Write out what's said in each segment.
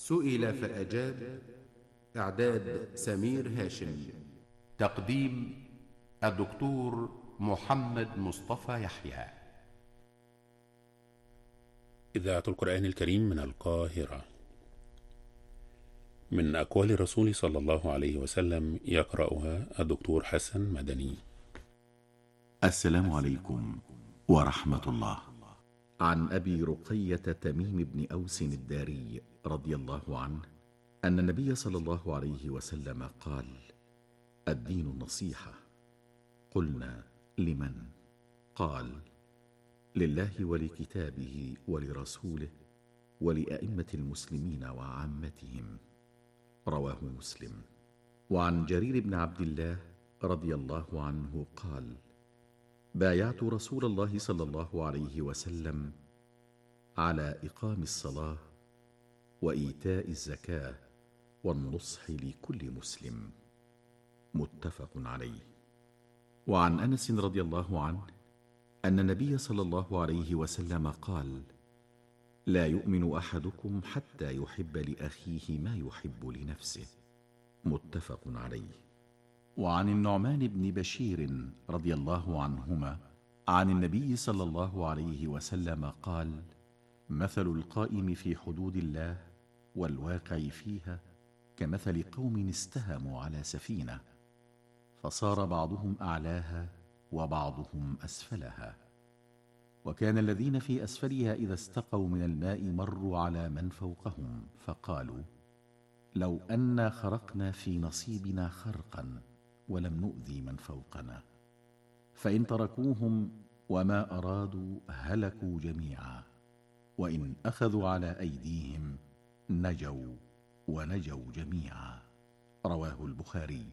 سئل فأجاب. إعداد سمير هاشم. تقديم الدكتور محمد مصطفى يحيى. إذاعة القرآن الكريم من القاهرة. من أقوال الرسول صلى الله عليه وسلم يقرأها الدكتور حسن مدني. السلام عليكم ورحمة الله. عن أبي رقية تميم بن أوس الداري رضي الله عنه أن النبي صلى الله عليه وسلم قال: الدين النصيحة. قلنا: لمن؟ قال: لله ولكتابه ولرسوله ولأئمة المسلمين وعامتهم. رواه مسلم. وعن جرير بن عبد الله رضي الله عنه قال: بايعت رسول الله صلى الله عليه وسلم على إقام الصلاة وإيتاء الزكاة والنصح لكل مسلم. متفق عليه. وعن أنس رضي الله عنه أن النبي صلى الله عليه وسلم قال: لا يؤمن أحدكم حتى يحب لأخيه ما يحب لنفسه. متفق عليه. وعن النعمان بن بشير رضي الله عنهما عن النبي صلى الله عليه وسلم قال: مثل القائم في حدود الله والواقع فيها كمثل قوم استهموا على سفينة فصار بعضهم أعلاها وبعضهم أسفلها، وكان الذين في أسفلها إذا استقوا من الماء مروا على من فوقهم فقالوا: لو أنا خرقنا في نصيبنا خرقا ولم نؤذي من فوقنا، فإن تركوهم وما أرادوا هلكوا جميعا، وإن أخذوا على أيديهم نجوا ونجوا جميعا. رواه البخاري.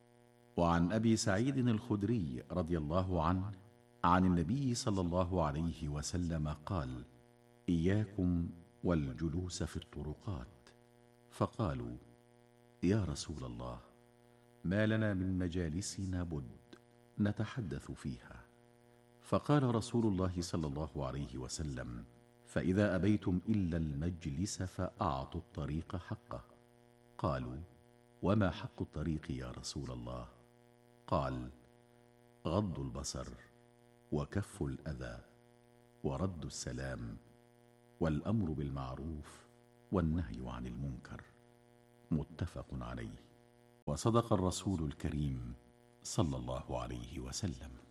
وعن أبي سعيد الخدري رضي الله عنه عن النبي صلى الله عليه وسلم قال: إياكم والجلوس في الطرقات. فقالوا: يا رسول الله، ما لنا من مجالسنا بد نتحدث فيها. فقال رسول الله صلى الله عليه وسلم: فإذا أبيتم إلا المجلس فأعطوا الطريق حقه. قالوا: وما حق الطريق يا رسول الله؟ قال: غض البصر وكف الأذى ورد السلام والأمر بالمعروف والنهي عن المنكر. متفق عليه. وصدق الرسول الكريم صلى الله عليه وسلم.